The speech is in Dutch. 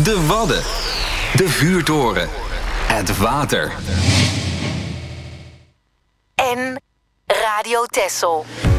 De Wadden. De vuurtoren. Het water. En Radio Texel.